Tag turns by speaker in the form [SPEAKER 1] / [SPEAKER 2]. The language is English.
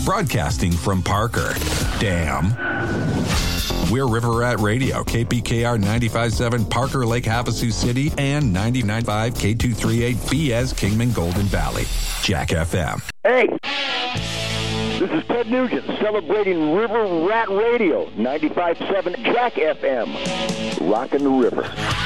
[SPEAKER 1] broadcasting from Parker. Damn. We're River Rat Radio, KPKR 95.7 Parker Lake Havasu City and 99.5 K238 BS Kingman Golden Valley. Jack FM.
[SPEAKER 2] Hey, this is Ted Nugent celebrating River Rat Radio, 95.7 Jack FM. Rockin' the river.